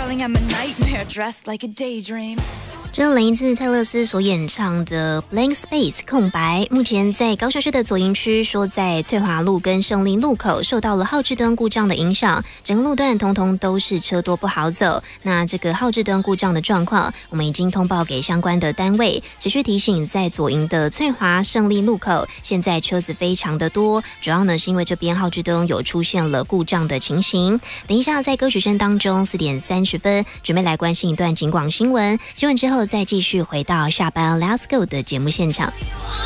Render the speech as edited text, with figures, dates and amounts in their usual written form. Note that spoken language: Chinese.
darling, I'm a nightmare dressed like a daydream. 这是来自泰勒斯所演唱的 Blank Space 空白，目前在高雄市的左营区，说在翠华路跟胜利路口受到了号志灯故障的影响，整个路段通通都是车多不好走。那这个号志灯故障的状况，我们已经通报给相关的单位，持续提醒在左营的翠华胜利路口，现在车子非常的多，主要呢是因为这边号志灯有出现了故障的情形。等一下在歌曲声当中4点30分，准备来关心一段警广新闻，新闻之后再继续回到下班 Let's Go 的节目现场。